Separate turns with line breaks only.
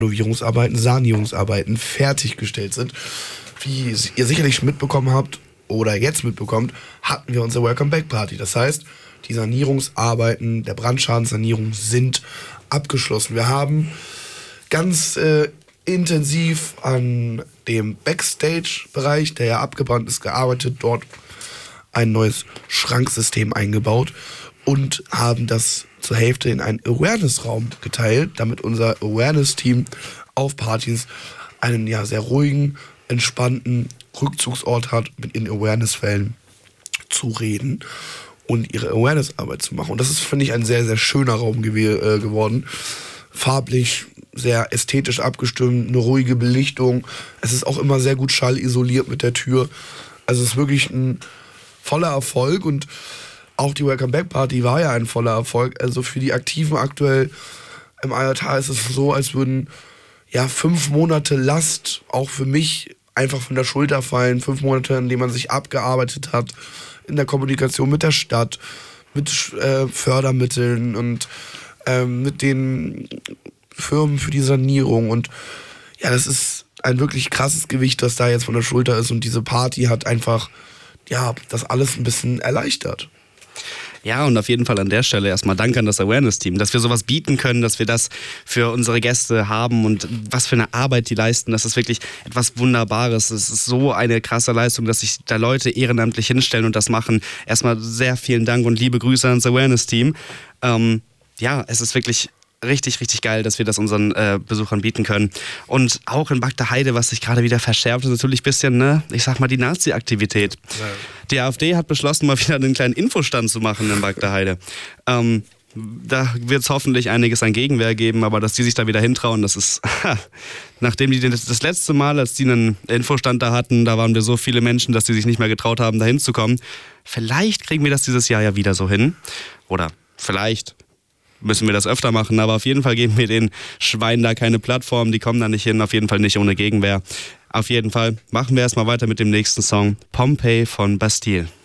Renovierungsarbeiten, Sanierungsarbeiten fertiggestellt sind. Wie ihr sicherlich mitbekommen habt oder jetzt mitbekommt, hatten wir unsere Welcome Back Party. Das heißt, die Sanierungsarbeiten der Brandschadenssanierung sind abgeschlossen. Wir haben ganz intensiv an dem Backstage-Bereich, der ja abgebrannt ist, gearbeitet, dort ein neues Schranksystem eingebaut und haben das zur Hälfte in einen Awareness-Raum geteilt, damit unser Awareness-Team auf Partys einen ja sehr ruhigen, entspannten Rückzugsort hat, mit ihren Awareness-Fällen zu reden und ihre Awareness-Arbeit zu machen. Und das ist, finde ich, ein sehr, sehr schöner Raum geworden. Farblich sehr ästhetisch abgestimmt, eine ruhige Belichtung. Es ist auch immer sehr gut schallisoliert mit der Tür. Also es ist wirklich ein voller Erfolg und auch die Welcome Back Party war ja ein voller Erfolg. Also für die Aktiven aktuell im IJK ist es so, als würden 5 Monate Last auch für mich einfach von der Schulter fallen. 5 Monate, in denen man sich abgearbeitet hat in der Kommunikation mit der Stadt, mit Fördermitteln und mit den Firmen für die Sanierung. Und ja, das ist ein wirklich krasses Gewicht, das da jetzt von der Schulter ist. Und diese Party hat einfach das alles ein bisschen erleichtert.
Ja, und auf jeden Fall an der Stelle erstmal Dank an das Awareness-Team, dass wir sowas bieten können, dass wir das für unsere Gäste haben und was für eine Arbeit die leisten. Das ist wirklich etwas Wunderbares. Es ist so eine krasse Leistung, dass sich da Leute ehrenamtlich hinstellen und das machen. Erstmal sehr vielen Dank und liebe Grüße ans Awareness-Team. Es ist wirklich richtig, richtig geil, dass wir das unseren Besuchern bieten können. Und auch in Bagda-Heide, was sich gerade wieder verschärft, ist natürlich ein bisschen, ich sag mal, die Nazi-Aktivität. Ja. Die AfD hat beschlossen, mal wieder einen kleinen Infostand zu machen in Bagda-Heide. Da wird es hoffentlich einiges an Gegenwehr geben, aber dass die sich da wieder hintrauen, das ist, nachdem die das letzte Mal, als die einen Infostand da hatten, da waren wir so viele Menschen, dass die sich nicht mehr getraut haben, da hinzukommen. Vielleicht kriegen wir das dieses Jahr ja wieder so hin. Oder vielleicht müssen wir das öfter machen, aber auf jeden Fall geben wir den Schweinen da keine Plattform, die kommen da nicht hin, auf jeden Fall nicht ohne Gegenwehr. Auf jeden Fall machen wir erstmal weiter mit dem nächsten Song, Pompeii von Bastille.